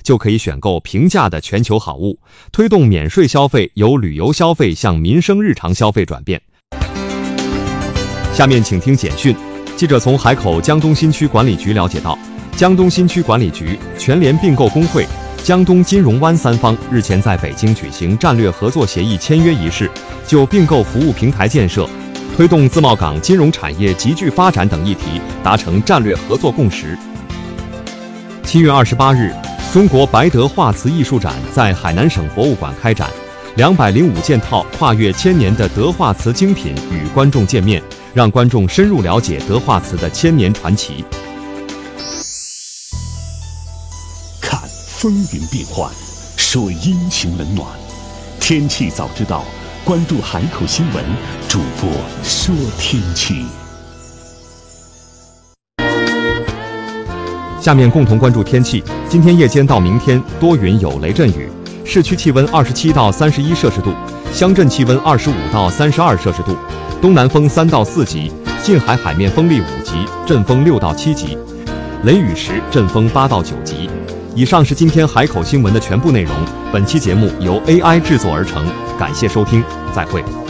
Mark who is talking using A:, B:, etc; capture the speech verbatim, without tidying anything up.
A: 就可以选购平价的全球好物，推动免税消费由旅游消费向民生日常消费转变。下面请听简讯。记者从海口江东新区管理局了解到，江东新区管理局、全联并购工会、江东金融湾三方日前在北京举行战略合作协议签约仪式，就并购服务平台建设、推动自贸港金融产业集聚发展等议题达成战略合作共识。七月二十八日，中国白德画瓷艺术展在海南省博物馆开展，两百零五件套跨越千年的德画瓷精品与观众见面，让观众深入了解德画瓷的千年传奇。
B: 看风云变幻，说阴晴冷暖，天气早知道，关注海口新闻，主播说天气。
A: 下面共同关注天气。今天夜间到明天多云有雷阵雨，市区气温二十七到三十一摄氏度，乡镇气温二十五到三十二摄氏度，东南风三到四级，近海海面风力五级，阵风六到七级，雷雨时阵风八到九级。以上是今天海口新闻的全部内容，本期节目由 A I 制作而成，感谢收听，再会。